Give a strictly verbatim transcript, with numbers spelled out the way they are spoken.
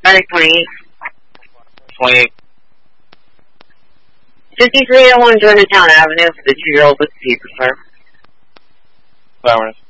I think twenty-eight. twenty-eight. fifty-three oh one Germantown Avenue for the two-year-old with the paper, sir. Flowers.